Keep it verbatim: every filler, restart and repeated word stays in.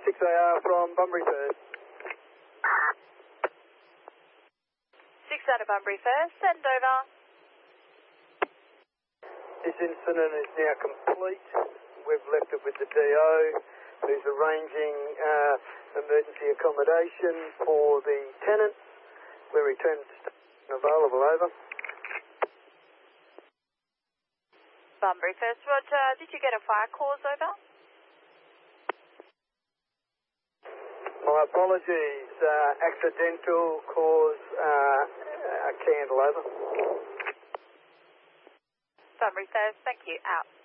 six A R from Bunbury First. six out of Bunbury First, send over. This incident is now complete. We've left it with the D O, who's arranging uh, emergency accommodation for the tenant. We're returned to station available, over. Bunbury First, Roger. Did you get a fire cause, over? My apologies. Uh, accidental cause uh, a candle, over. Bunbury First, thank you, out.